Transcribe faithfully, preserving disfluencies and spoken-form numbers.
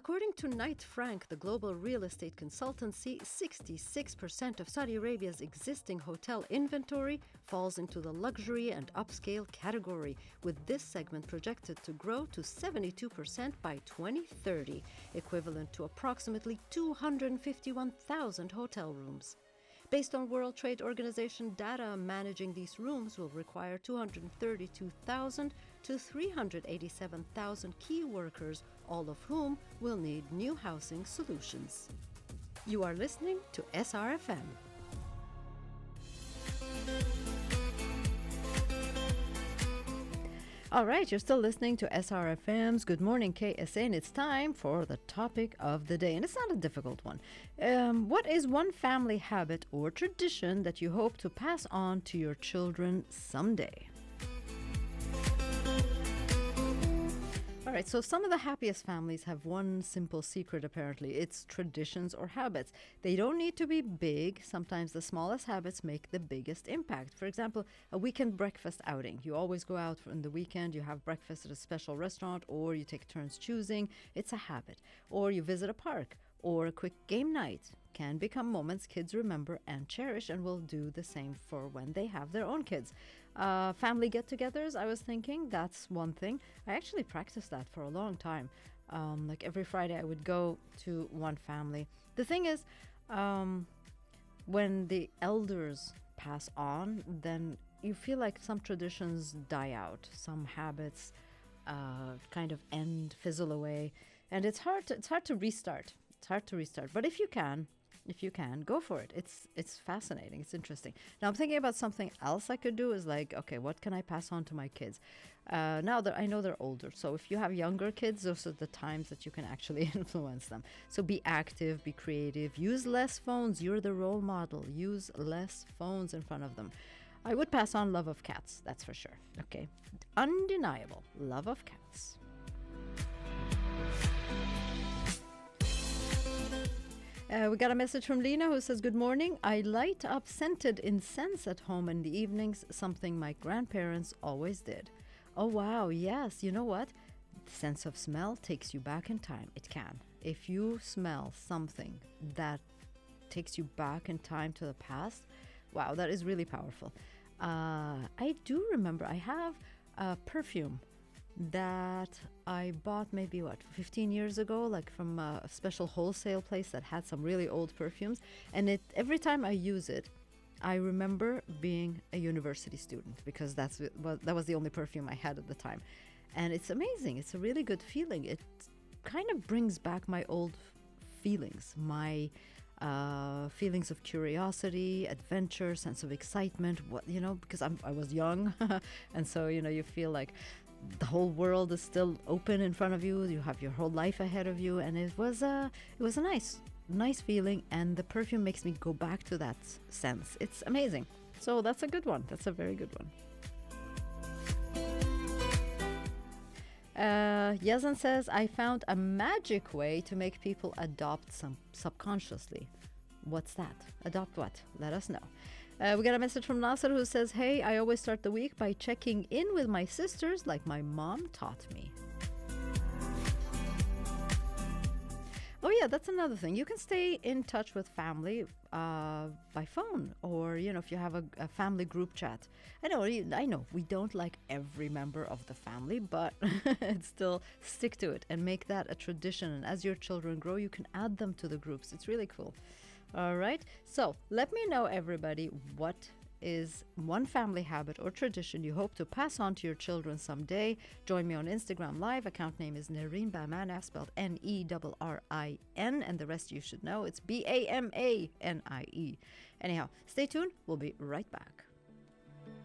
According to Knight Frank, the global real estate consultancy, sixty-six percent of Saudi Arabia's existing hotel inventory falls into the luxury and upscale category, with this segment projected to grow to seventy-two percent by twenty thirty, equivalent to approximately two hundred fifty-one thousand hotel rooms. Based on World Trade Organization data, managing these rooms will require two hundred thirty-two thousand to three hundred eighty-seven thousand key workers, all of whom will need new housing solutions. You are listening to S R F M. All right, you're still listening to S R F M's Good Morning K S A, and it's time for the topic of the day. And it's not a difficult one. Um, what is one family habit or tradition that you hope to pass on to your children someday? All right, so some of the happiest families have one simple secret, apparently. It's traditions or habits. They don't need to be big. Sometimes the smallest habits make the biggest impact. For example, a weekend breakfast outing. You always go out for in the weekend, you have breakfast at a special restaurant, or you take turns choosing. It's a habit. Or you visit a park, or a quick game night. Can become moments kids remember and cherish, and will do the same for when they have their own kids. Uh, family get-togethers, I was thinking, that's one thing. I actually practiced that for a long time. Um, like every Friday I would go to one family. The thing is, um, when the elders pass on, then you feel like some traditions die out. Some habits uh, kind of end, fizzle away. And it's hard to, it's hard to restart. It's hard to restart. But if you can, If you can, go for it. It's it's fascinating. It's interesting. Now I'm thinking about something else I could do is like, okay, what can I pass on to my kids? Uh, now that I know they're older. So if you have younger kids, those are the times that you can actually influence them. So be active, be creative, use less phones. You're the role model. Use less phones in front of them. I would pass on love of cats, that's for sure. Okay. Undeniable love of cats. Uh, we got a message from Lena who says, good morning. I light up scented incense at home in the evenings, something my grandparents always did. Oh, wow. Yes. You know what? The sense of smell takes you back in time. It can. If you smell something that takes you back in time to the past, wow, that is really powerful. Uh, I do remember I have a perfume that I bought maybe, what, fifteen years ago, like from a special wholesale place that had some really old perfumes. And it every time I use it, I remember being a university student, because that's well, that was the only perfume I had at the time. And it's amazing. It's a really good feeling. It kind of brings back my old feelings, my uh, feelings of curiosity, adventure, sense of excitement, what, you know, because I'm, I was young. And so, you know, you feel like the whole world is still open in front of you. You have your whole life ahead of you, and it was a it was a nice nice feeling. And the perfume makes me go back to that sense. It's amazing. So that's a good one. That's a very good one. Uh, Yazan says, I found a magic way to make people adopt some subconsciously. What's that? Adopt what? Let us know. Uh, we got a message from Nasser who says, hey, I always start the week by checking in with my sisters like my mom taught me. Oh yeah, that's another thing. You can stay in touch with family uh, by phone, or, you know, if you have a, a family group chat. I know, I know we don't like every member of the family, but still stick to it and make that a tradition. And as your children grow, you can add them to the groups. It's really cool. All right. So let me know, everybody, what is one family habit or tradition you hope to pass on to your children someday. Join me on Instagram Live. Account name is Nerine Bamania, spelled N E R R I N, and the rest you should know. It's B A M A N I E. Anyhow, stay tuned. We'll be right back.